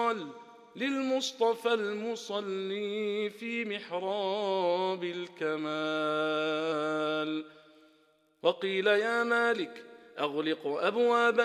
وصال للمصطفى المصلي في محراب الكمال. وقيل يا مالك أغلق أبواب